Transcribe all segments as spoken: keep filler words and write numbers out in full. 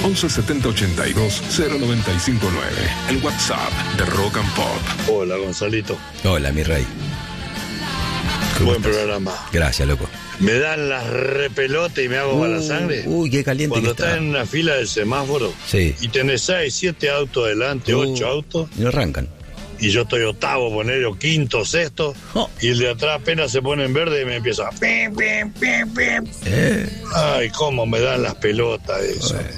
once setenta ochenta y dos cero noventa y cinco nueve. El WhatsApp de Rock and Pop. Hola, Gonzalito. Hola, mi rey. Buen estás? Programa. Gracias, loco. Me dan las repelotes y me hago uh, mala sangre. Uy, qué caliente Cuando que está. estás en una fila del semáforo, sí, y tenés seis, siete autos adelante, uh, ocho autos. Y no arrancan. Y yo estoy octavo, poner o quinto, sexto, oh. y el de atrás apenas se pone en verde y me empieza a... Pim, pim, pim, pim. Eh. Ay, cómo me dan las pelotas eso. Bueno.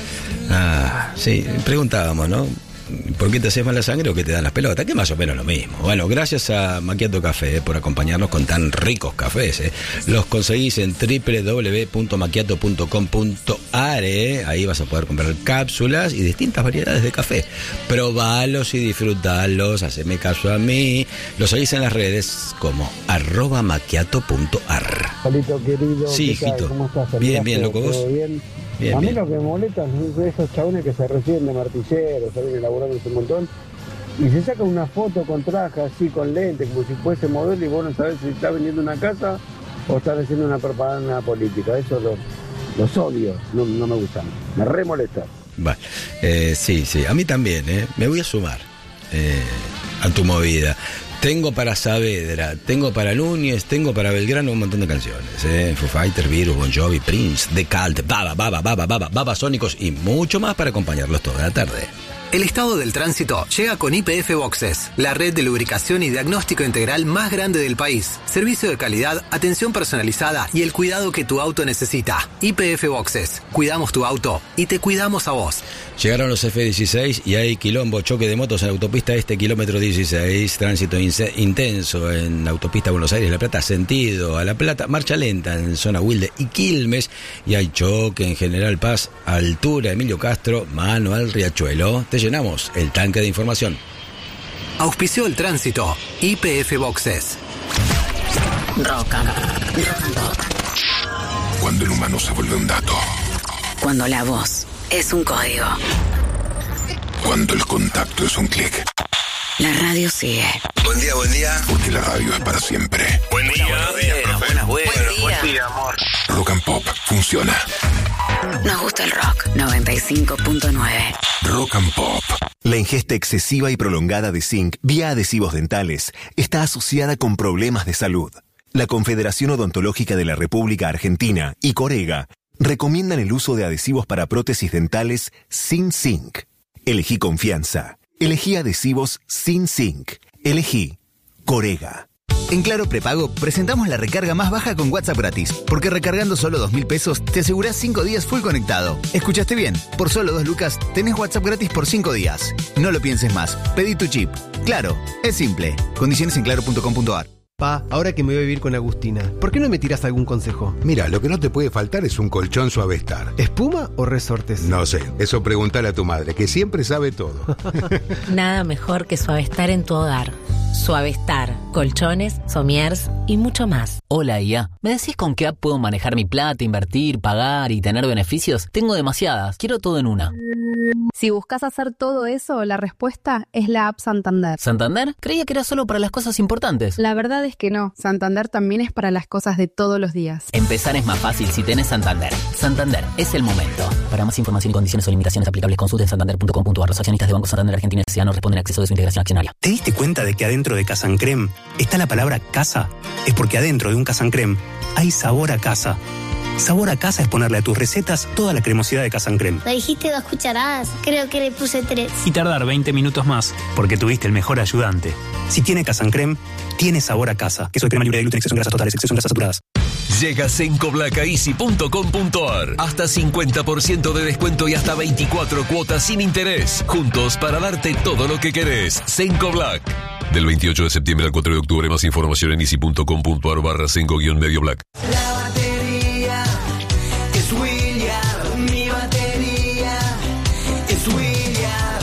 Ah, sí, preguntábamos, ¿no? ¿Por qué te haces mala sangre o qué te dan las pelotas? Que más o menos lo mismo. Bueno, gracias a Macchiato Café eh, por acompañarnos con tan ricos cafés. Eh. Los conseguís en doble u doble u doble u punto macchiato punto com punto a r. Eh. Ahí vas a poder comprar cápsulas y distintas variedades de café. Probalos y disfrutalos. Haceme caso a mí. Los seguís en las redes como arroba macchiato punto a r. Palito querido, sí, hijito. ¿Cómo estás? Bien, bien, loco, vos. ¿Todo bien? Bien, a mí bien. lo que me molesta es esos chabones que se reciben de martilleros, salen elaborando un montón y se sacan una foto con traje así, con lentes, como si fuese modelo y vos no sabés si está vendiendo una casa o está haciendo una propaganda política. Eso lo, los odio, no, no me gustan, me re molesta. Vale. Eh, sí, sí, a mí también, ¿eh? Me voy a sumar eh, a tu movida. Tengo para Saavedra, tengo para Núñez, tengo para Belgrano un montón de canciones, ¿eh? Foo Fighters, Virus, Bon Jovi, Prince, The Cult, Baba, Baba, Baba, Baba, Babasónicos y mucho más para acompañarlos toda la tarde. El estado del tránsito llega con Y P F Boxes, la red de lubricación y diagnóstico integral más grande del país. Servicio de calidad, atención personalizada y el cuidado que tu auto necesita. Y P F Boxes. Cuidamos tu auto y te cuidamos a vos. Llegaron los F dieciséis y hay quilombo, choque de motos en la autopista este, kilómetro dieciséis, tránsito inse- intenso en la autopista Buenos Aires-La Plata, sentido a La Plata, marcha lenta en zona Wilde y Quilmes, y hay choque en General Paz, altura Emilio Castro, mano al Riachuelo. Te llenamos el tanque de información. Auspició el tránsito, Y P F Boxes. Rock and Pop. Cuando el humano se vuelve un dato. Cuando la voz es un código. Cuando el contacto es un clic. La radio sigue. Buen día, buen día. Porque la radio es para siempre. Buen día, buenos días, profe. Buenas, buenas. Buen día. Buen día, amor. Rock and Pop funciona. Nos gusta el rock. noventa y cinco punto nueve. Rock and Pop. La ingesta excesiva y prolongada de zinc vía adhesivos dentales está asociada con problemas de salud. La Confederación Odontológica de la República Argentina y Corega recomiendan el uso de adhesivos para prótesis dentales sin zinc. Elegí confianza. Elegí adhesivos sin zinc. Elegí Corega. En Claro Prepago presentamos la recarga más baja con WhatsApp gratis, porque recargando solo dos mil pesos te asegurás cinco días full conectado. ¿Escuchaste bien? Por solo dos lucas tenés WhatsApp gratis por cinco días. No lo pienses más. Pedí tu chip. Claro, es simple. Condiciones en claro punto com punto a r. Pa, ahora que me voy a vivir con Agustina, ¿por qué no me tiras algún consejo? Mira, lo que no te puede faltar es un colchón Suavestar. ¿Espuma o resortes? No sé, eso preguntale a tu madre, que siempre sabe todo. Nada mejor que Suavestar en tu hogar. Suavestar, colchones, somiers y mucho más. Hola, I A. ¿Me decís con qué app puedo manejar mi plata, invertir, pagar y tener beneficios? Tengo demasiadas, quiero todo en una. Si buscas hacer todo eso, la respuesta es la app Santander. ¿Santander? Creía que era solo para las cosas importantes. La verdad es que no. Santander también es para las cosas de todos los días. Empezar es más fácil si tenés Santander. Santander, es el momento. Para más información y condiciones o limitaciones aplicables, consulten santander punto com punto a r. Los accionistas de Banco Santander Argentina S A no responden a acceso de su integración accionaria. ¿Te diste cuenta de que adentro de Casa Creme está la palabra casa? Es porque adentro de un Casa Creme hay sabor a casa. Sabor a casa es ponerle a tus recetas toda la cremosidad de Casa Creme. Me dijiste dos cucharadas, creo que le puse tres. Y tardar veinte minutos más, porque tuviste el mejor ayudante. Si tiene Casa Creme, tiene sabor a casa. Queso de crema libre de gluten, exceso en grasas totales, exceso en grasas saturadas. Llega Cenco Black a easy punto com punto a r. Hasta cincuenta por ciento de descuento y hasta veinticuatro cuotas sin interés. Juntos para darte todo lo que querés. Cenco Black. Del veintiocho de septiembre al cuatro de octubre. Más información en easy punto com punto a r barra Cenco guión medio black. La batería es William. Mi batería es William.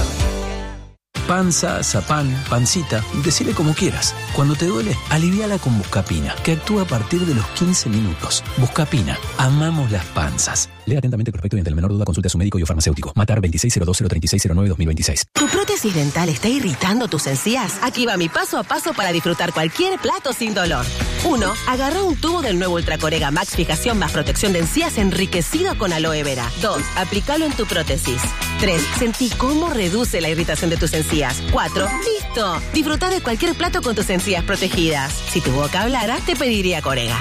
Panza, zapán, pancita, decile como quieras. Cuando te duele, aliviala con Buscapina, que actúa a partir de los quince minutos. Buscapina, amamos las panzas. Lea atentamente el prospecto y ante la menor duda consulte a su médico y o farmacéutico. Matar veintiséis cero dos cero tres seis cero nueve dos mil veintiséis. ¿Tu prótesis dental está irritando tus encías? Aquí va mi paso a paso para disfrutar cualquier plato sin dolor. uno. Agarra un tubo del nuevo Ultracorega Max Fijación más protección de encías enriquecido con aloe vera. dos. Aplícalo en tu prótesis. tres. Sentí cómo reduce la irritación de tus encías. cuatro. ¡Listo! Disfruta de cualquier plato con tus encías protegidas. Si tu boca hablara, te pediría Corega.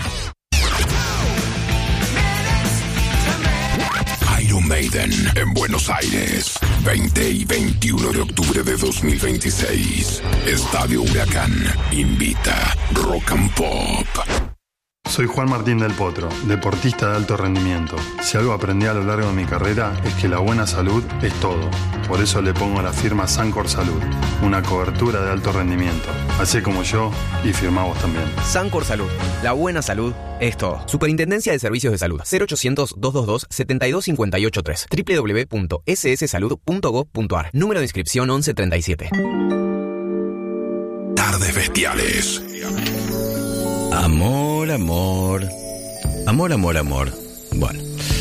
Iron Maiden en Buenos Aires, veinte y veintiuno de octubre de dos mil veintiséis. Estadio Huracán invita Rock and Pop. Soy Juan Martín del Potro, deportista de alto rendimiento. Si algo aprendí a lo largo de mi carrera es que la buena salud es todo. Por eso le pongo la firma Sancor Salud, una cobertura de alto rendimiento. Así como yo y firma vos también. Sancor Salud, la buena salud es todo. Superintendencia de Servicios de Salud, cero ochocientos, doscientos veintidós, setenta y dos cincuenta y ocho tres, doble u doble u doble u punto ese ese salud punto gov punto a r. Número de inscripción once treinta y siete. Tardes Bestiales. Amor, amor. Amor, amor, amor. Bueno.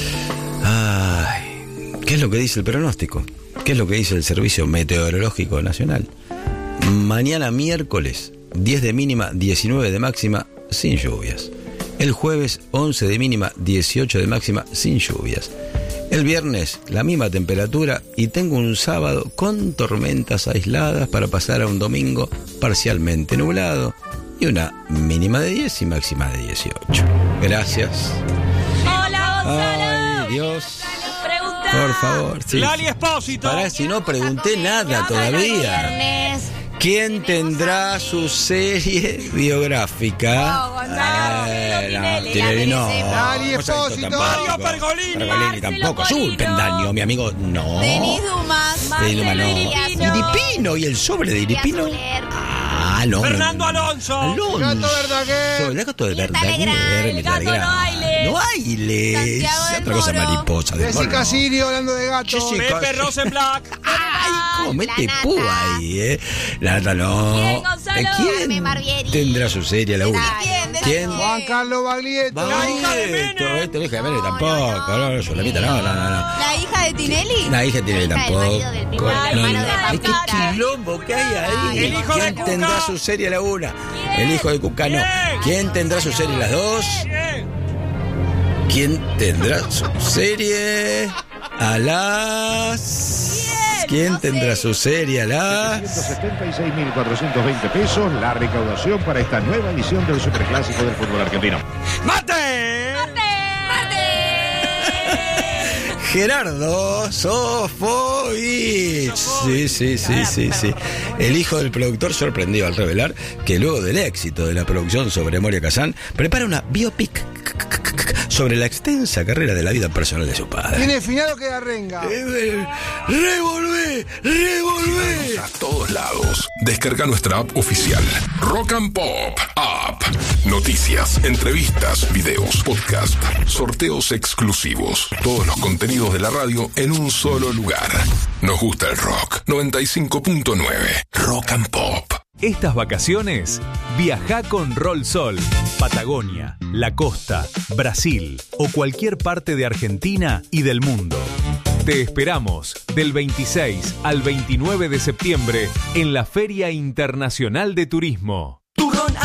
Ay, ¿qué es lo que dice el pronóstico? ¿Qué es lo que dice el Servicio Meteorológico Nacional? Mañana miércoles, diez de mínima, diecinueve de máxima, sin lluvias. El jueves, once de mínima, dieciocho de máxima, sin lluvias. El viernes, la misma temperatura y tengo un sábado con tormentas aisladas para pasar a un domingo parcialmente nublado y una mínima de diez y máxima de dieciocho. Gracias. Hola, Gonzalo. Ay, Dios. Pregunta. Por favor. Sí. Lali Espósito. Pará, si no pregunté nada todavía. ¿Quién tendrá su serie biográfica? No, Gonzalo. Eh, no, Tinelli, Tinelli no. Lali Espósito. Mario Pergolini. Pergolini tampoco. Azul Pendaño, mi amigo, no. Denis Dumas. Denis Dumas, no. Iripino, ¿y el sobre de Iripino? Ah, no. Fernando Alonso. Alonso. Gato Verdaguer. El gato de Mirta Verdaguer. Legrand. Mirta El gato Legrand. no Ailes. No Ailes. Santiago del Otra cosa Moro. mariposa. de Jessica Moro. Sirio hablando de gato. Jessica- Pepe Rosenblatt. Ay, cómo mete púa ahí, eh. La nata no. ¿Quién, Gonzalo? Eh, ¿Quién Barbieri. tendrá su serie a la una? ¿Quién? ¿Quién? Juan Carlos Baglietto. La hija de Menem. Este, la hija de Menem tampoco. No, no, Solamita, no, no, no, no. ¿La hija de Tinelli? La hija tiene tampoco. Pilar, No, hermano no. de Ay, qué Pampita. quilombo que hay ahí. El hijo de ¿Quién Cuca. tendrá su serie a la una? El hijo de Cuca no. ¿Quién tendrá su serie a las dos? ¿Quién tendrá su serie a las... ¿Quién tendrá su serie a las... setenta y seis mil cuatrocientos veinte pesos la recaudación para esta nueva edición del Superclásico del fútbol argentino. ¡Mate! Gerardo Sofovich. Sí, sí, sí, sí, sí. El hijo del productor sorprendido al revelar que luego del éxito de la producción sobre Moria Kazan, prepara una biopic sobre la extensa carrera de la vida personal de su padre. ¿Tiene final o queda renga? ¡Revolvé! ¡Revolvé! A todos lados. Descarga nuestra app oficial. Rock and Pop App. Noticias, entrevistas, videos, podcast, sorteos exclusivos. Todos los contenidos de la radio en un solo lugar. Nos gusta el rock. noventa y cinco punto nueve. Rock and Pop. Estas vacaciones, viaja con Rolsol. Patagonia, la costa, Brasil o cualquier parte de Argentina y del mundo. Te esperamos del veintiséis al veintinueve de septiembre en la Feria Internacional de Turismo.